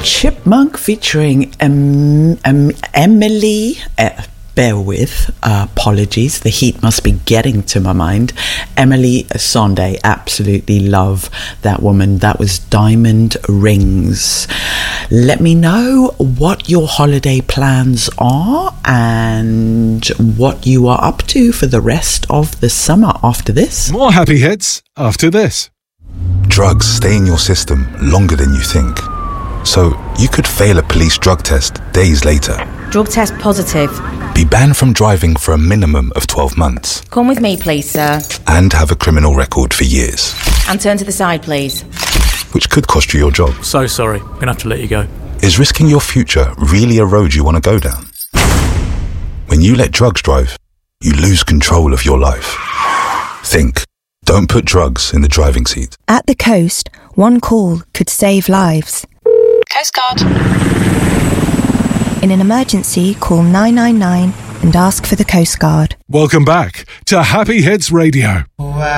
Chipmunk featuring Emily. Bear with, apologies, the heat must be getting to my mind. Emily Sandé, absolutely love that woman. That was Diamond Rings. Let me know what your holiday plans are and what you are up to for the rest of the summer after this. More happy hits after this. Drugs stay in your system longer than you think. So you could fail a police drug test days later. Drug test positive. Be banned from driving for a minimum of 12 months. Come with me, please, sir. And have a criminal record for years. And turn to the side, please. Which could cost you your job. So sorry, I'm going to have to let you go. Is risking your future really a road you want to go down? When you let drugs drive, you lose control of your life. Think. Don't put drugs in the driving seat. At the coast, one call could save lives. Coast Guard. In an emergency, call 999 and ask for the Coast Guard. Welcome back to Happy Hits Radio.